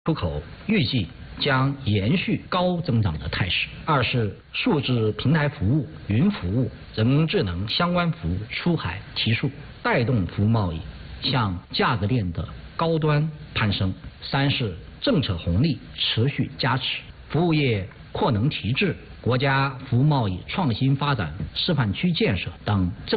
出口预计将延续高增长的态势。二是数字平台服务、云服务、人工智能相关服务出海提速，带动服务贸易向价值链的高端攀升。三是政策红利持续加持，服务业扩能提质、国家服务贸易创新发展示范区建设等政